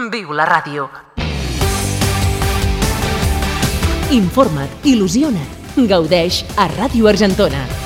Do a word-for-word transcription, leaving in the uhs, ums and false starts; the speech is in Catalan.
Viu la ràdio. Informa't, il·lusiona't, gaudeix a Ràdio Argentona.